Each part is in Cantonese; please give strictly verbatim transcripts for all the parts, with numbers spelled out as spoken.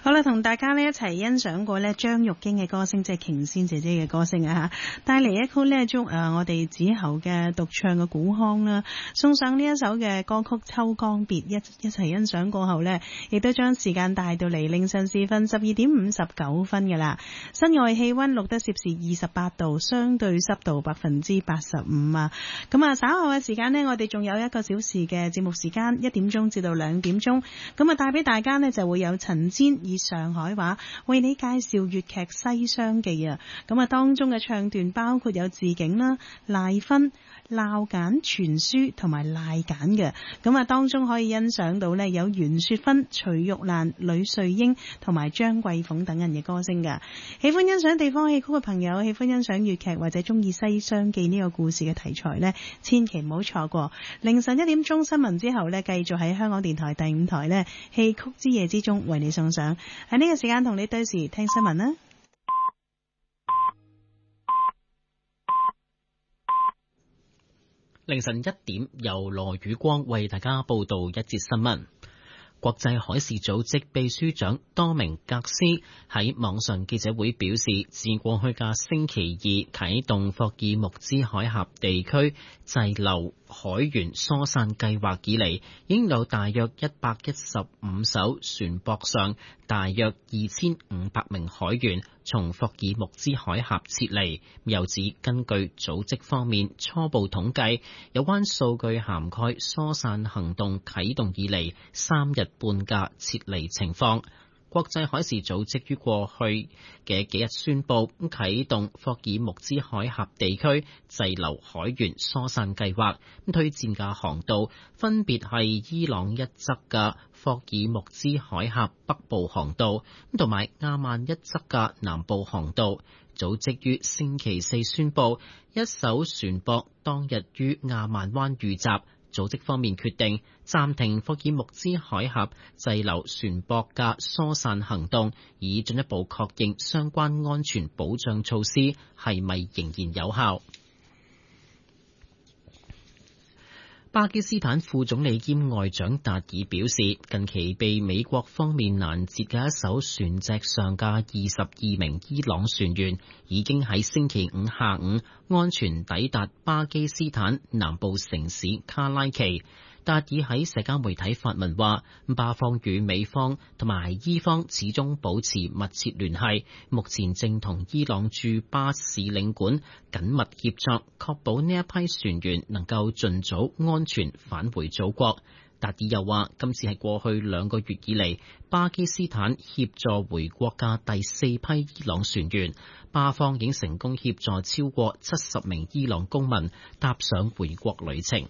好啦，同大家呢一齊欣賞過呢張玉京嘅歌聲，即係瓊仙姐姐嘅歌聲啊吓，帶嚟一曲呢祝誒我哋子喉嘅獨唱嘅古腔啦，送上呢一首嘅歌曲《秋江別》，一一齊欣賞過後呢，亦都將時間帶到嚟凌晨時分十二點五十九分噶啦。室外氣溫錄得攝氏二十八度，相對濕度百分之八十五啊。咁啊稍後嘅時間呢，我哋仲有一個小時嘅節目時間，一點鐘至到兩點鐘，咁啊帶俾大家呢，就會有陳煎以上海話為你介紹粵劇《西廂記》啊。咁啊當中嘅唱段包括有自景啦、賴芬、鬧簡、傳書同埋賴簡嘅。咁啊當中可以欣賞到呢，有袁雪芬、徐玉蘭、呂瑞英同埋張桂鳳等人嘅歌聲噶。喜歡欣賞地方戲曲嘅朋友，喜歡欣賞粵劇或者中意《西廂記》呢個故事嘅題材呢，千祈唔好錯過。凌晨一點鐘新聞之後呢，繼續喺香港電台第五台呢，戲曲之夜之中為你送上。喺呢個時間同你對時聽新聞啦。 凌晨一點，由羅宇光為大家報道一節新聞。國際海事組織秘書長多明格斯喺網上記者會表示，自過去嘅星期二啟動霍爾木茲海峽地區滯留海員疏散計劃以嚟，已經有大約一百一十五艘船舶上大約二千五百名海員從霍爾木茲海峽撤離。又指根據組織方面初步統計，有關數據涵蓋疏散行動啟動以嚟三日半嘅撤離情況。國際海事組織於過去嘅幾日宣布啟動霍爾木茲海峽地區滯留海員疏散計劃，推薦嘅航道分別係伊朗一側嘅霍爾木茲海峽北部航道，同埋亞曼一側嘅南部航道。組織於星期四宣布，一艘船舶當日於亞曼灣遇襲。組織方面決定暫停霍爾木茲海峽滯留船舶嘅疏散行動，以進一步確認相關安全保障措施係咪仍然有效。巴基斯坦副總理兼外長達爾表示，近期被美國方面攔截嘅一艘船隻上嘅二十二名伊朗船員已經喺星期五下午安全抵達巴基斯坦南部城市卡拉奇。達爾喺社交媒體發文話，巴方與美方同埋伊方始終保持密切聯繫，目前正同伊朗駐巴使領館緊密協作，確保呢一批船員能夠盡早安全返回祖國。達爾又話，今次係過去兩個月以嚟巴基斯坦協助回國嘅第四批伊朗船員，巴方已經成功協助超過七十名伊朗公民踏上回國旅程。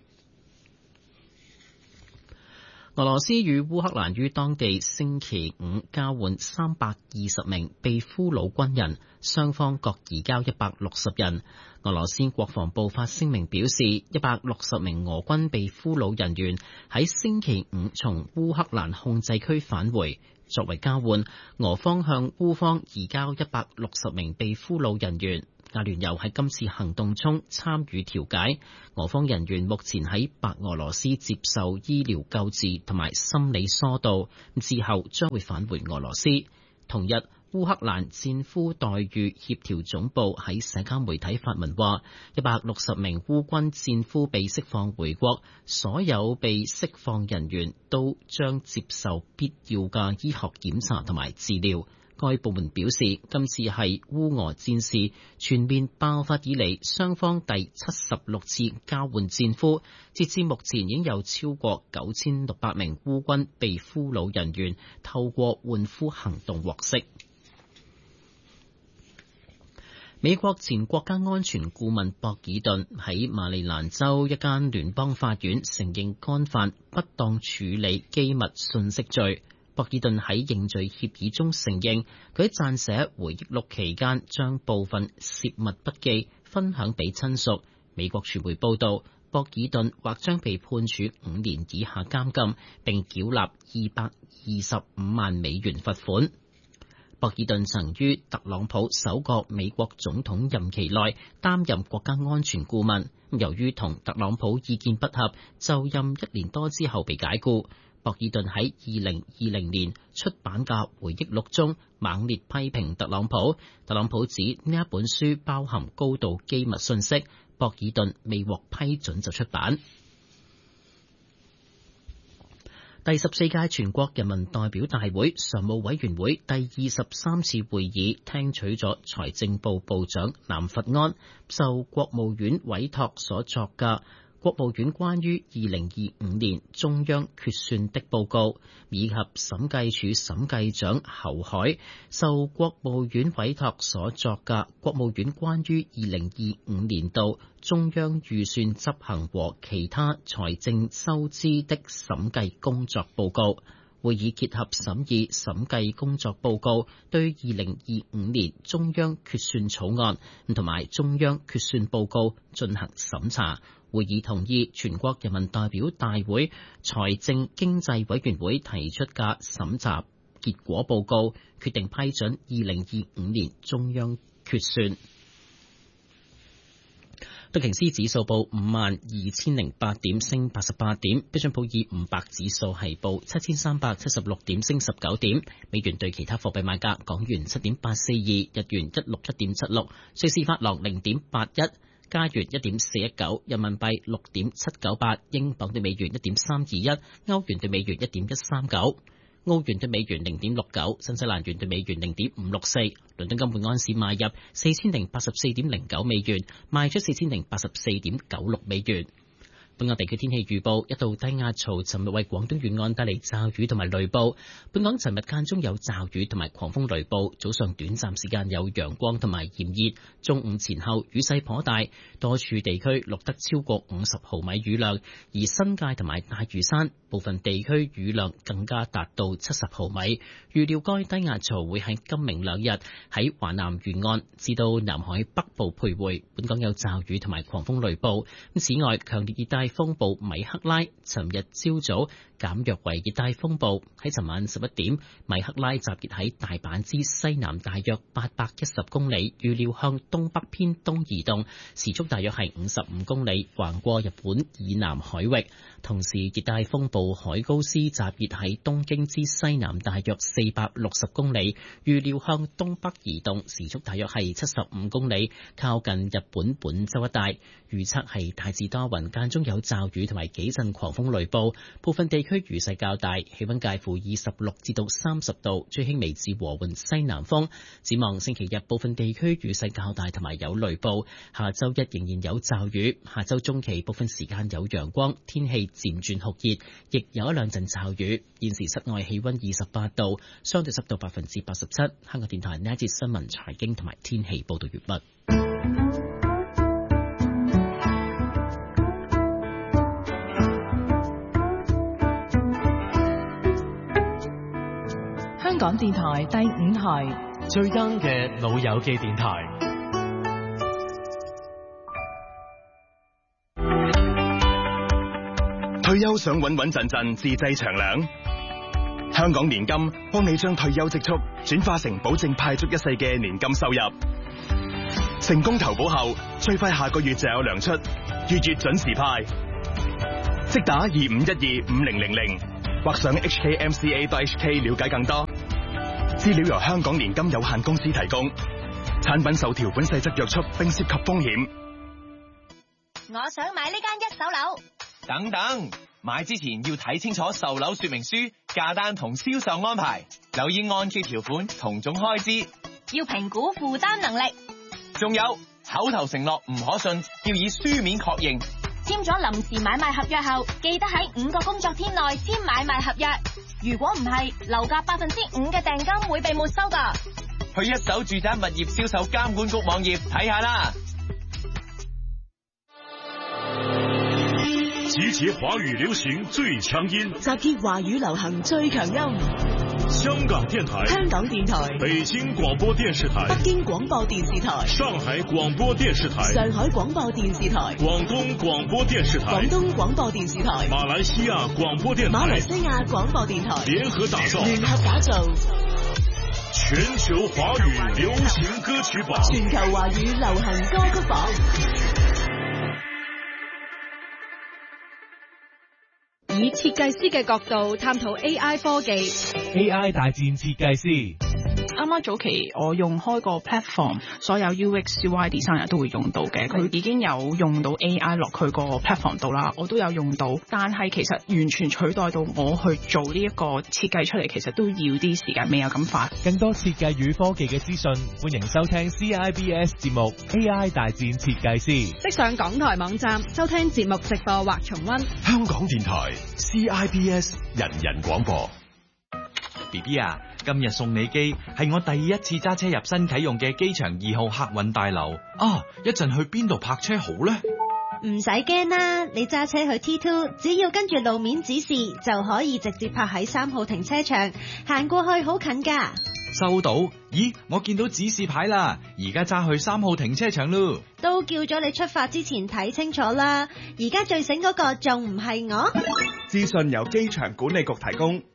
俄羅斯與烏克蘭於當地星期五交換三百二十名被俘虜軍人，雙方各移交一百六十人。俄羅斯國防部發聲明表示，一百六十名俄軍被俘虜人員喺星期五從烏克蘭控制區返回。作為交換，俄方向烏方移交一百六十名被俘虜人員。阿聯酋喺今次行動中參與調解，俄方人員目前喺白俄羅斯接受醫療救治同埋心理疏導，之後將會返回俄羅斯。同日，烏克蘭戰俘待遇協調總部喺社交媒體發文話，一百六十名烏軍戰俘被釋放回國，所有被釋放人員都將接受必要嘅醫學檢查同埋治療。該部門表示，今次係烏俄戰事全面爆發以嚟雙方第七十六次交換戰俘，截至目前已經有超過九千六百名烏軍被俘虜人員透過換俘行動獲釋。美國前國家安全顧問博爾頓喺馬里蘭州一間聯邦法院承認干犯不當處理機密信息罪。博爾頓喺認罪協議中承認，佢喺撰寫回憶錄期間將部分泄密筆記分享俾親屬。美國傳媒報道，博爾頓或將被判處五年以下監禁，並繳納二百二十五萬美元罰款。博爾頓曾於特朗普首個美國總統任期內擔任國家安全顧問，由於同特朗普意見不合，就任一年多之後被解僱。 博爾頓喺二零二零年出版嘅回憶錄中猛烈批評特朗普。特朗普指呢一本書包含高度機密信息，博爾頓未獲批准就出版。第十四屆全國人民代表大會常務委員會第二十三次會議聽取咗財政部部長藍佛安受國務院委託所作嘅國務院關於二零二五年中央決算的報告，以及審計署審計長侯海受國務院委託所作嘅國務院關於二零二五年度中央預算執行和其他財政收支的審計工作報告。會議結合審議審計工作報告，對二零二五年中央決算草案同埋中央決算報告進行審查。會議同意全國人民代表大會財政經濟委員會提出嘅審查結果報告，決定批准二零二五年中央決算。道瓊斯指數報五萬二千零八點，升八十八點；標準普爾五百指數係報七千三百七十六點，升十九點。美元對其他貨幣賣價：港元七點八四二，日元一六一點七六，瑞士法郎零點八一，加元一點四一九，人民幣六點七九八，英鎊對美元一點三二一，歐元對美元一點一三九。澳元對美元零點六九，新西蘭元對美元零點五六四，倫敦金每安士買入四千零八十四點零九美元，賣出四千零八十四點九六美元。本港地區天氣預報，一道低壓槽尋日為廣東沿岸帶嚟驟雨同埋雷暴。本港尋日間中有驟雨同埋狂風雷暴，早上短暫時間有陽光同埋炎熱，中午前後雨勢頗大，多處地區錄得超過五十毫米雨量，而新界同埋大嶼山部分地區雨量更加達到七十毫米。預料該低壓槽會喺今明兩日喺華南沿岸至到南海北部徘徊，本港有驟雨同埋狂風雷暴。此外，強烈熱帶風暴米克拉尋日朝早減弱為熱帶風暴，喺尋晚十一點，米克拉集結喺大阪之西南大約八百一十公里，預料向東北偏東移動，時速大約係五十五公里，橫過日本以南海域。同時，熱帶風暴海高斯集結喺東京之西南大約四百六十公里，預料向東北移動，時速大約係七十五公里，靠近日本本州一帶。預測係大致多雲，間中有驟雨同埋幾陣狂風雷暴，部分地區雨勢較大，氣溫介乎二十六至到三十度，吹輕微至和緩西南風。展望星期日，部分地區雨勢較大同埋有雷暴，下周一仍然有驟雨，下周中期部分時間有陽光，天氣漸轉酷熱，亦有一兩陣驟雨。現時室外氣溫二十八度，相對濕度百分之八十七。香港電台呢一節新聞財經同埋天氣報道完畢。 香港電台第五台最 young 嘅老友記電台。 退休想穩穩陣陣自製長糧，香港年金幫你將退休積蓄轉化成保證派足一世嘅年金收入。成功投保後，最快下個月就有糧出，月月準時派。即打二五一二五零零零，或上 H K M C A dot H K 了解更多。資料由香港年金有限公司提供，產品受條款細則約束並涉及風險。 我想買呢間一手樓。 等等，買之前要睇清楚售樓說明書、價單同銷售安排，留意按揭條款同總開支， 要評估負擔能力。 仲有口頭承諾唔可信，要以書面確認。 簽咗臨時買賣合約後，記得喺五個工作天內簽買賣合約。如果唔係，樓價百分之五嘅訂金會被沒收㗎。 去一手住宅物業銷售監管局網頁睇下啦。 集結華語流行最強音， 集結華語流行最強音。 香港電台、 香港電台、 北京廣播電視台、 北京廣播電視台、 上海廣播電視台、 上海廣播電視台、 廣東廣播電視台、 廣東廣播電視台、 馬來西亞廣播電台、 馬來西亞廣播電台聯合打造， 聯合打造全球華語流行歌曲榜， 全球華語流行歌曲榜。以以設計師嘅角度探討 A I 科技。 A I 大戰設計師。 啱啱早期我用開個 platform， 所有 U X U I designer 都會用到嘅，佢已經有用到 A I 落佢個 platform 度啦，我都有用到，但係其實完全取代到我去做呢一個設計出嚟，其實都要啲時間，未有咁快。 更多設計與科技嘅資訊，歡迎收聽 C I B S 節目 A I 大戰設計師。 即上港台網站收聽節目直播或重溫。 香港電台 C I B S 人人廣播。 B B 啊，今日送你機係我第一次揸車入新啟用嘅機場二號客運大樓啊！一陣去邊度泊車好呢？ 唔使驚啦，你揸車去 T 二，只要跟住路面指示就可以直接泊喺三號停車場，行過去好近噶。 收到。咦，我見到指示牌啦，而家揸去三號停車場咯。 都叫咗你出發之前睇清楚啦，而家最醒嗰個仲唔係我？ 資訊由機場管理局提供。